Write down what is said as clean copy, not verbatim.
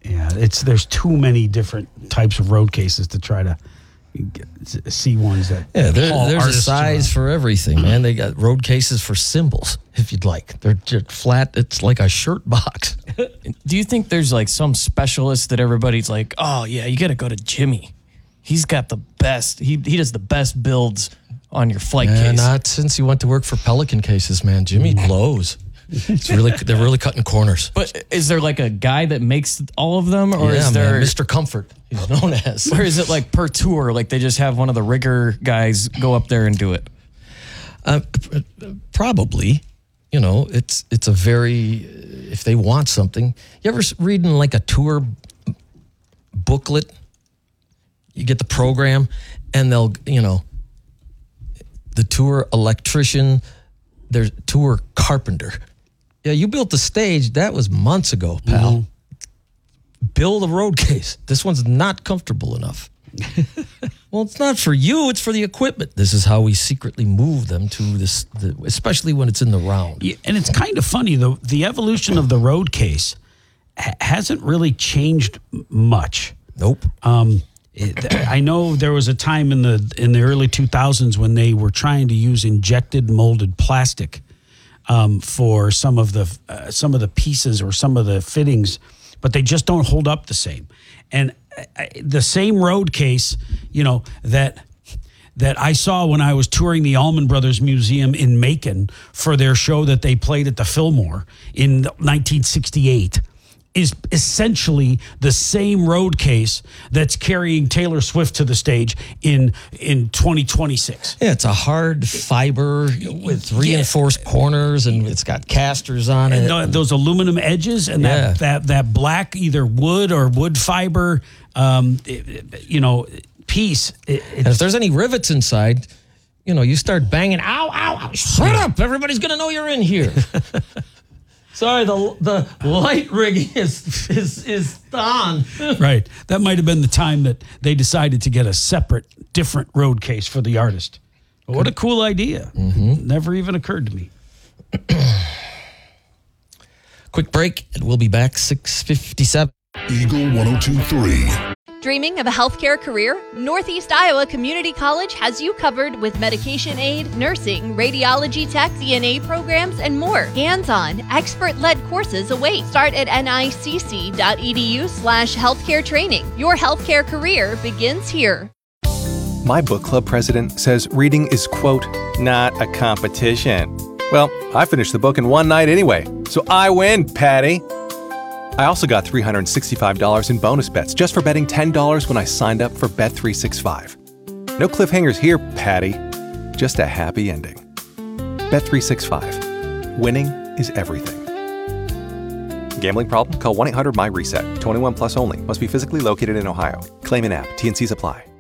Yeah, there's too many different types of road cases to try to see ones that. Yeah, there's a size around. for everything, man. They got road cases for cymbals, if you'd like. They're just flat. It's like a shirt box. Do you think there's like some specialist that everybody's like, oh yeah, you got to go to Jimmy. He's got the best. He does the best builds on your flight case. Not since you went to work for Pelican cases, man. Jimmy blows. They're really cutting corners. But is there like a guy that makes all of them, or is there Mr. Comfort? He's known as. Or is it like per tour? Like they just have one of the rigger guys go up there and do it? Probably. You know, it's a very, if they want something. You ever read in like a tour booklet? You get the program, and they'll, the tour electrician, there's tour carpenter. Yeah, you built the stage. That was months ago, pal. Mm-hmm. Build a road case. This one's not comfortable enough. Well, it's not for you. It's for the equipment. This is how we secretly move them to this, especially when it's in the round. Yeah, and it's kind of funny, though. The evolution of the road case hasn't really changed much. Nope. I know there was a time in the early 2000s when they were trying to use injected molded plastic for some of the pieces or some of the fittings, but they just don't hold up the same. And the same road case, that I saw when I was touring the Allman Brothers Museum in Macon for their show that they played at the Fillmore in 1968. Is essentially the same road case that's carrying Taylor Swift to the stage in 2026. Yeah, it's a hard fiber with reinforced corners, and it's got casters on it. And those aluminum edges and that black either wood or wood fiber, piece. And if there's any rivets inside, you start banging. Ow, ow, ow! Shut up! Everybody's gonna know you're in here. Sorry, the light rigging is on. Right. That might have been the time that they decided to get a separate, different road case for the artist. But what a cool idea. Mm-hmm. Never even occurred to me. Quick break, and we'll be back 6:57. Eagle 102.3. Dreaming of a healthcare career? Northeast Iowa Community College has you covered with medication aid, nursing, radiology tech, CNA programs, and more. Hands-on, expert-led courses await. Start at nicc.edu/healthcare training. Your healthcare career begins here. My book club president says reading is, quote, not a competition. Well, I finished the book in one night anyway, so I win, Patty. I also got $365 in bonus bets just for betting $10 when I signed up for Bet365. No cliffhangers here, Patty. Just a happy ending. Bet365. Winning is everything. Gambling problem? Call 1-800-MY-RESET. 21 plus only. Must be physically located in Ohio. Claim in app. T&Cs apply.